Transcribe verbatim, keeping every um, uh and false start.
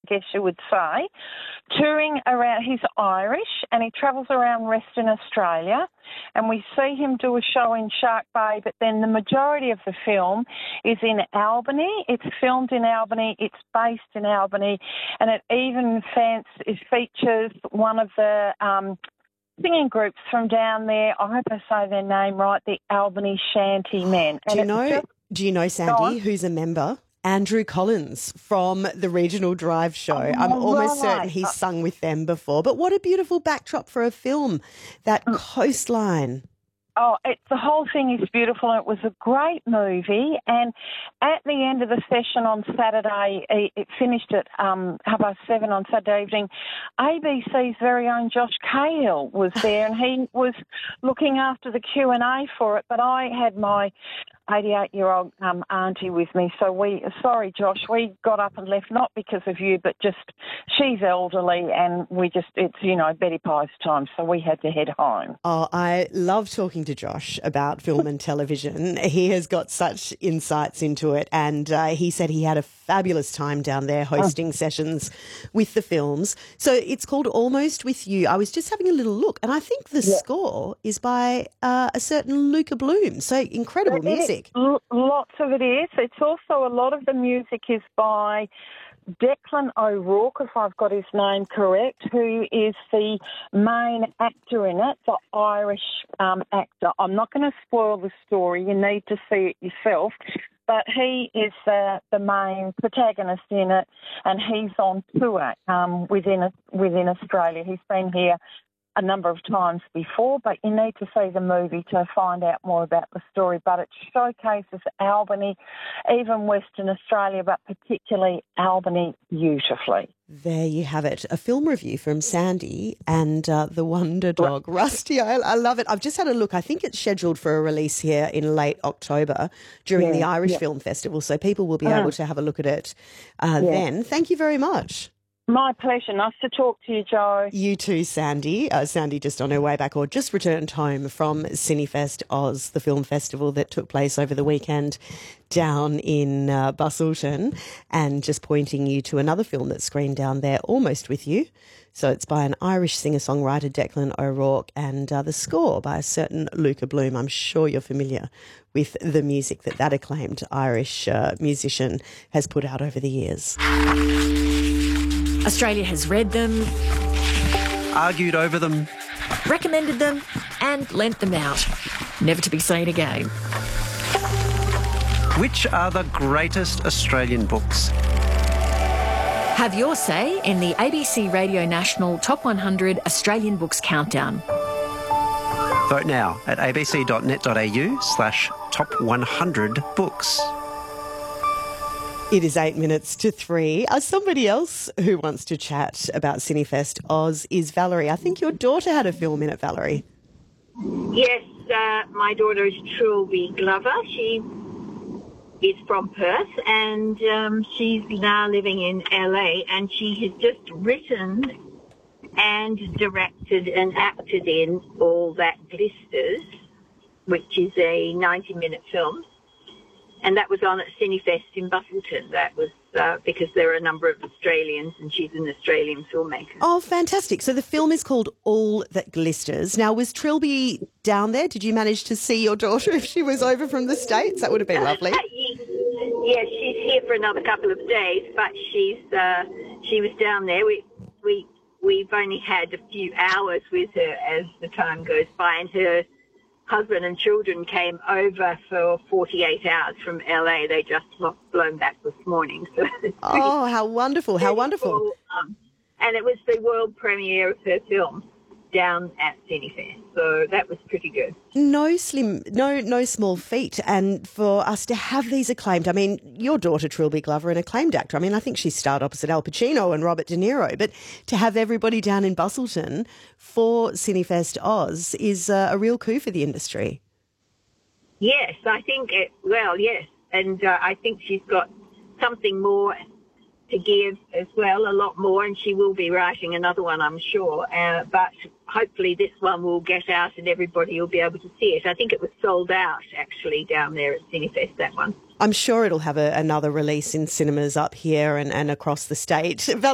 guess you would say, touring around. He's Irish and he travels around Western Australia, and we see him do a show in Shark Bay, but then the majority of the film is in Albany. It's filmed in Albany, it's based in Albany, and it even fans, it features one of the um, singing groups from down there. I hope I say their name right, the Albany Shanty Men. Do you And know, just, do you know, Sandy, who's a member? Andrew Collins from the Regional Drive show. Oh, I'm almost right. certain he's sung with them before. But what a beautiful backdrop for a film, that coastline. Oh, it, the whole thing is beautiful. It was a great movie, and at the end of the session on Saturday, it, it finished at um, half past seven on Saturday evening. A B C's very own Josh Cahill was there, and he was looking after the Q and A for it. But I had my eighty-eight-year-old um, auntie with me, so we, sorry, Josh, we got up and left, not because of you, but just she's elderly, and we just, it's, you know, Betty Pie's time, so we had to head home. Oh, I love talking to Josh about film and television. He has got such insights into it, and uh, he said he had a fabulous time down there hosting oh. sessions with the films. So it's called Almost With You. I was just having a little look, and I think the yeah. score is by uh, a certain Luca Bloom. So incredible it, music. It, lots of it is. It's also, a lot of the music is by Declan O'Rourke, if I've got his name correct, who is the main actor in it, the Irish um, actor. I'm not going to spoil the story. You need to see it yourself. But he is uh, the main protagonist in it, and he's on tour um, within within Australia. He's been here a number of times before, but you need to see the movie to find out more about the story. But it showcases Albany, even Western Australia, but particularly Albany beautifully. There you have it, a film review from Sandy and uh, the Wonder Dog, Rusty. I, I love it. I've just had a look. I think it's scheduled for a release here in late October during yeah, the Irish yeah. Film Festival, so people will be uh, able to have a look at it uh, yeah. then. Thank you very much. My pleasure. Nice to talk to you, Joe. You too, Sandy. Uh, Sandy just on her way back, or just returned home from Cinefest Oz, the film festival that took place over the weekend down in uh, Busselton, and just pointing you to another film that's screened down there, Almost With You. So it's by an Irish singer-songwriter, Declan O'Rourke, and uh, the score by a certain Luca Bloom. I'm sure you're familiar with the music that that acclaimed Irish uh, musician has put out over the years. Australia has read them, argued over them, recommended them, and lent them out, never to be seen again. Which are the greatest Australian books? Have your say in the A B C Radio National Top one hundred Australian Books Countdown. Vote now at abc.net.au slash top 100 books. It is eight minutes to three. Uh, somebody else who wants to chat about Cinefest Oz is Valerie. I think your daughter had a film in it, Valerie. Yes, uh, my daughter is Trilby Glover. She is from Perth, and um, she's now living in L A, and she has just written and directed and acted in All That Glisters, which is a ninety-minute film. And that was on at Cinefest in Busselton. That was uh, because there are a number of Australians, and she's an Australian filmmaker. Oh, fantastic. So the film is called All That Glisters. Now, was Trilby down there? Did you manage to see your daughter if she was over from the States? That would have been lovely. Yes, she's here for another couple of days, but she's uh, she was down there. We, we, we've only had a few hours with her as the time goes by, and her husband and children came over for forty-eight hours from L A. They just flown back this morning. So oh, how wonderful, how wonderful. Um, and it was the world premiere of her film down at Cinefest. So that was pretty good. No slim, no no small feat. And for us to have these acclaimed, I mean, your daughter Trilby Glover, an acclaimed actor. I mean, I think she starred opposite Al Pacino and Robert De Niro. But to have everybody down in Busselton for Cinefest Oz is uh, a real coup for the industry. Yes, I think it, well, yes. And uh, I think she's got something more to give as well, a lot more, and she will be writing another one, I'm sure. Uh, but hopefully this one will get out and everybody will be able to see it. I think it was sold out, actually, down there at Cinefest, that one. I'm sure it'll have a, another release in cinemas up here and, and across the state.